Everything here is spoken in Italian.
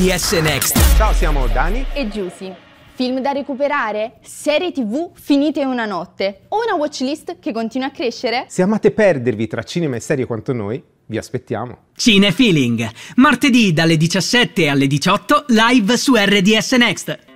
RDS Next. Ciao, siamo Dani e Giusy. Film da recuperare? Serie TV finite in una notte? O una watchlist che continua a crescere? Se amate perdervi tra cinema e serie quanto noi, vi aspettiamo. Cinefeeling, martedì dalle 17 alle 18 live su RDS Next.